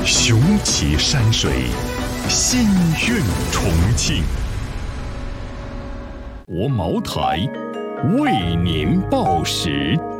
雄奇山水，心韵重庆。我茅台为您报时。